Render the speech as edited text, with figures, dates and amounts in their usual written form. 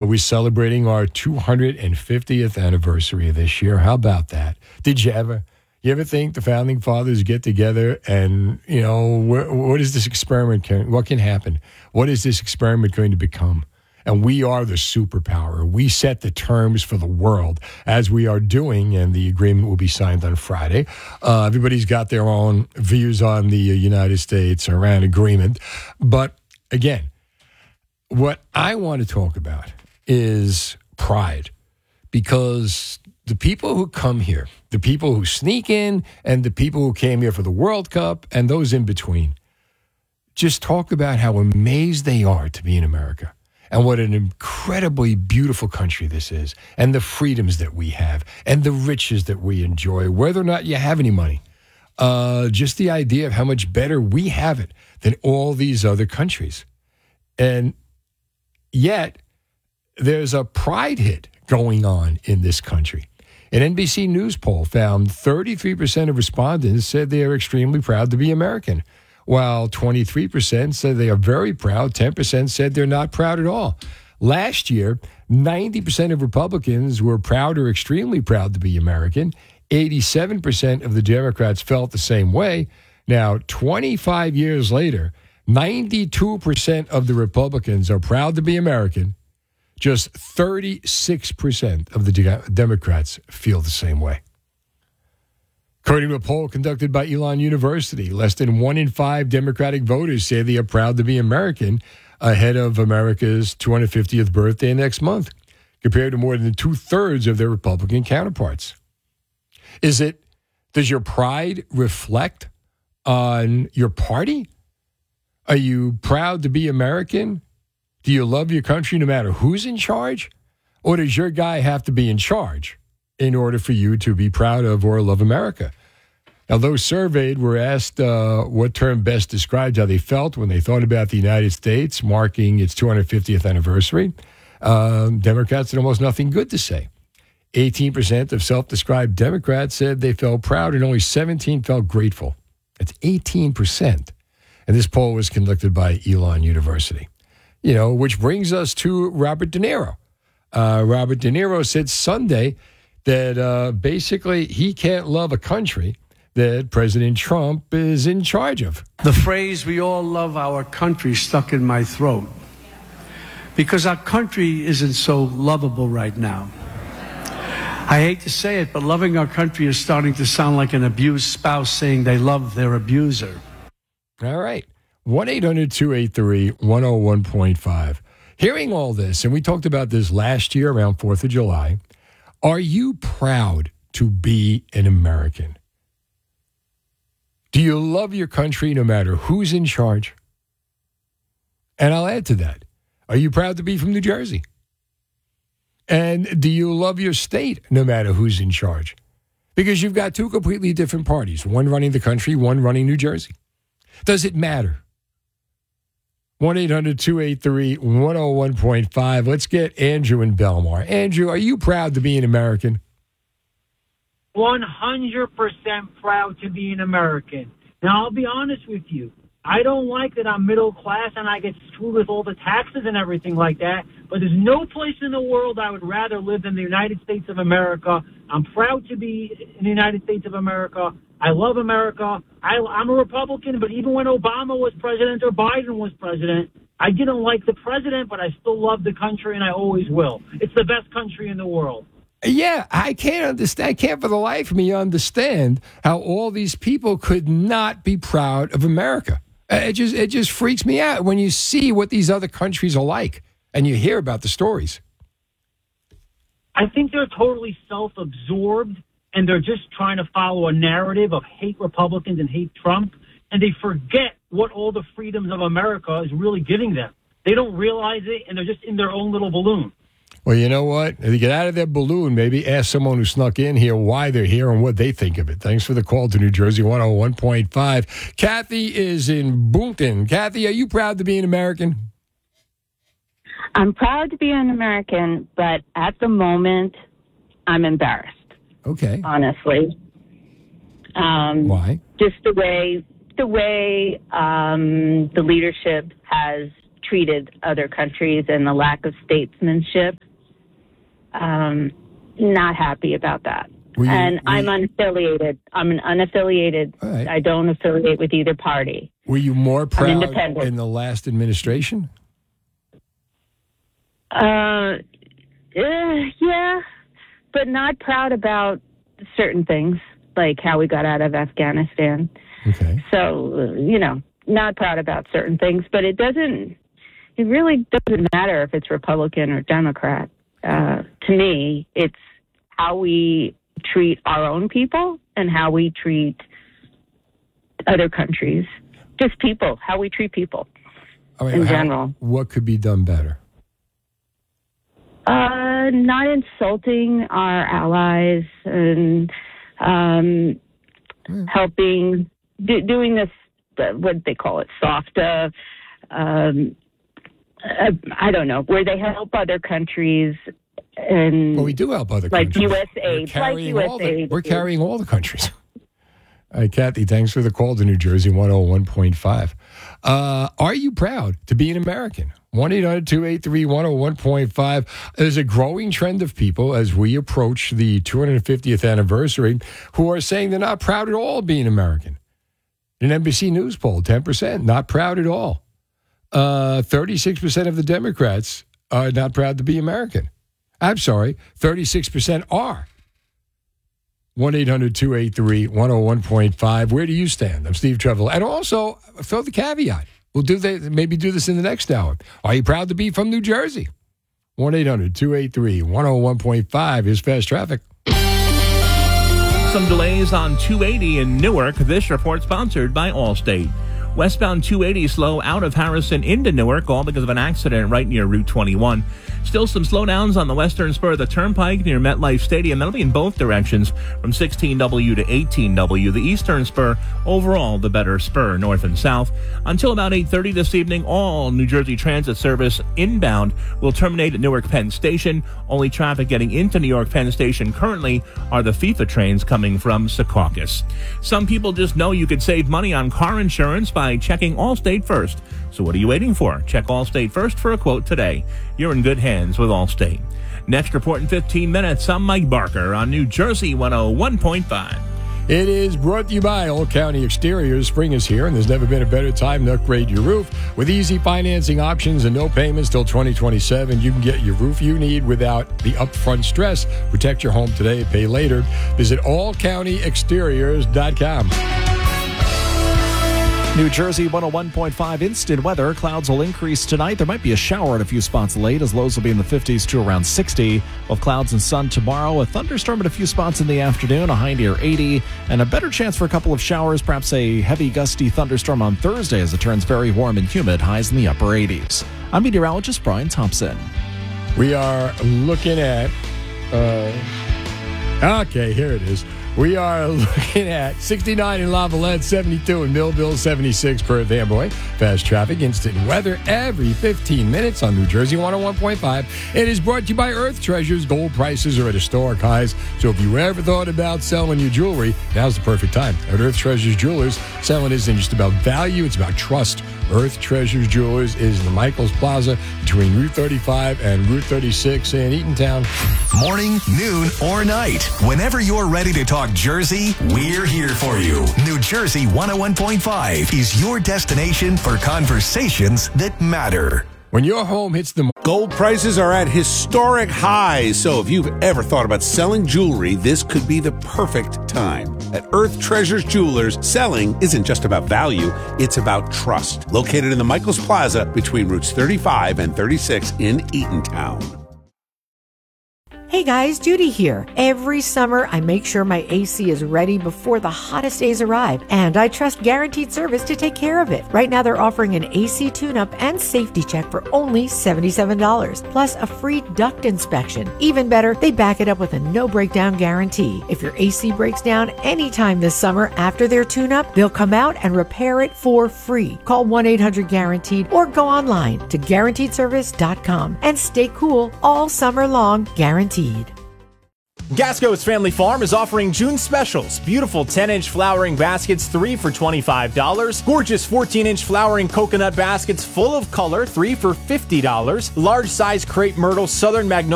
We're celebrating our 250th anniversary this year. How about that? Did you ever think the Founding Fathers get together and, what is this experiment? What can happen? What is this experiment going to become? And we are the superpower. We set the terms for the world, as we are doing, and the agreement will be signed on Friday. Everybody's got their own views on the United States Iran agreement. But again, what I want to talk about is pride, because the people who come here, the people who sneak in, and the people who came here for the World Cup, and those in between, just talk about how amazed they are to be in America. And what an incredibly beautiful country this is, and the freedoms that we have, and the riches that we enjoy, whether or not you have any money. Just the idea of how much better we have it than all these other countries. And yet, there's a pride hit going on in this country. An NBC News poll found 33% of respondents said they are extremely proud to be American, while 23% said they are very proud. 10% said they're not proud at all. Last year, 90% of Republicans were proud or extremely proud to be American. 87% of the Democrats felt the same way. Now, 25 years later, 92% of the Republicans are proud to be American. Just 36% of the Democrats feel the same way. According to a poll conducted by Elon University, less than 1 in 5 Democratic voters say they are proud to be American ahead of America's 250th birthday next month, compared to more than 2/3 of their Republican counterparts. Does your pride reflect on your party? Are you proud to be American? Do you love your country no matter who's in charge? Or does your guy have to be in charge in order for you to be proud of or love America? Now, those surveyed were asked what term best described how they felt when they thought about the United States marking its 250th anniversary. Democrats had almost nothing good to say. 18% of self-described Democrats said they felt proud, and only 17% felt grateful. That's 18%. And this poll was conducted by Elon University. Which brings us to Robert De Niro. Robert De Niro said Sunday that basically he can't love a country that President Trump is in charge of. The phrase, "we all love our country," stuck in my throat because our country isn't so lovable right now. I hate to say it, but loving our country is starting to sound like an abused spouse saying they love their abuser. All right. 1-800-283-101.5. Hearing all this, and we talked about this last year around 4th of July, are you proud to be an American? Do you love your country no matter who's in charge? And I'll add to that. Are you proud to be from New Jersey? And do you love your state no matter who's in charge? Because you've got two completely different parties, one running the country, one running New Jersey. Does it matter? 1-800-283-101.5. Let's get Andrew in Belmar. Andrew, are you proud to be an American? 100% proud to be an American. Now, I'll be honest with you. I don't like that I'm middle class and I get screwed with all the taxes and everything like that, but there's no place in the world I would rather live than the United States of America. I'm proud to be in the United States of America. I love America. I'm a Republican, but even when Obama was president or Biden was president, I didn't like the president, but I still love the country, and I always will. It's the best country in the world. Yeah, I can't understand. I can't for the life of me understand how all these people could not be proud of America. It just freaks me out when you see what these other countries are like and you hear about the stories. I think they're totally self-absorbed, and they're just trying to follow a narrative of hate Republicans and hate Trump, and they forget what all the freedoms of America is really giving them. They don't realize it, and they're just in their own little balloon. Well, you know what? If you get out of that balloon, maybe ask someone who snuck in here why they're here and what they think of it. Thanks for the call to New Jersey 101.5. Kathy is in Boonton. Kathy, are you proud to be an American? I'm proud to be an American, but at the moment, I'm embarrassed. Okay. Honestly. Why? Just the way the leadership has treated other countries and the lack of statesmanship. Not happy about that. I'm unaffiliated. I'm an unaffiliated. Right. I don't affiliate with either party. Were you more proud independent. in the last administration? Yeah, but not proud about certain things, like how we got out of Afghanistan. Okay. So, not proud about certain things, but it really doesn't matter if it's Republican or Democrat. To me, it's how we treat our own people and how we treat other countries. Just people, how we treat people in general. What could be done better? Not insulting our allies and helping, doing this, what they call it, soft, I don't know, where they help other countries. And well, we do help other countries. Like USAID. We're carrying all the countries. All right, Kathy, thanks for the call to New Jersey 101.5. Are you proud to be an American? 1-800-283-101.5. There's a growing trend of people as we approach the 250th anniversary who are saying they're not proud at all of being American. An NBC News poll, 10%, not proud at all. 36% of the Democrats are not proud to be American. I'm sorry, 36% are. 1-800-283-101.5. Where do you stand? I'm Steve Trevel. And also, throw the caveat. We'll maybe do this in the next hour. Are you proud to be from New Jersey? 1-800-283-101.5 is Fast Traffic. Some delays on 280 in Newark. This report sponsored by Allstate. Westbound 280 slow out of Harrison into Newark, all because of an accident right near Route 21. Still some slowdowns on the western spur of the Turnpike near MetLife Stadium. That'll be in both directions from 16W to 18W. The eastern spur, overall the better spur, north and south. Until about 8:30 this evening, all New Jersey Transit service inbound will terminate at Newark Penn Station. Only traffic getting into New York Penn Station currently are the FIFA trains coming from Secaucus. Some people just know you could save money on car insurance by checking Allstate first. So what are you waiting for? Check Allstate first for a quote today. You're in good hands with Allstate. Next report in 15 minutes. I'm Mike Barker on New Jersey 101.5. It is brought to you by Old County Exteriors. Spring is here, and there's never been a better time to upgrade your roof. With easy financing options and no payments till 2027, you can get your roof you need without the upfront stress. Protect your home today, pay later. Visit allcountyexteriors.com. New Jersey 101.5 instant weather. Clouds will increase tonight. There might be a shower in a few spots late, as lows will be in the 50s to around 60. We'll have clouds and sun tomorrow. A thunderstorm at a few spots in the afternoon, a high near 80, and a better chance for a couple of showers, perhaps a heavy gusty thunderstorm on Thursday as it turns very warm and humid, highs in the upper 80s. I'm meteorologist Brian Thompson. We are looking at, okay, here it is. We are looking at 69 in Lavallette, 72 in Millville, 76 Perth Amboy. Fast traffic, instant weather every 15 minutes on New Jersey 101.5. It is brought to you by Earth Treasures. Gold prices are at historic highs. So if you ever thought about selling your jewelry, now's the perfect time. At Earth Treasures Jewelers, selling isn't just about value, it's about trust. Earth Treasures Jewelers is in the Michaels Plaza between Route 35 and Route 36 in Eatontown. Morning, noon, or night. Whenever you're ready to talk Jersey, we're here for you. New Jersey 101.5 is your destination for conversations that matter. When your home hits the gold prices are at historic highs, so if you've ever thought about selling jewelry, this could be the perfect time. At Earth Treasures Jewelers, selling isn't just about value, it's about trust. Located in the Michaels Plaza between routes 35 and 36 in Eatontown. Hey guys, Judy here. Every summer, I make sure my AC is ready before the hottest days arrive, and I trust Guaranteed Service to take care of it. Right now, they're offering an AC tune-up and safety check for only $77, plus a free duct inspection. Even better, they back it up with a no-breakdown guarantee. If your AC breaks down anytime this summer after their tune-up, they'll come out and repair it for free. Call 1-800-GUARANTEED or go online to GuaranteedService.com and stay cool all summer long, guaranteed. Gasco's Family Farm is offering June specials. Beautiful 10-inch flowering baskets, 3 for $25. Gorgeous 14-inch flowering coconut baskets full of color, 3 for $50. Large size crepe myrtle Southern Magnolia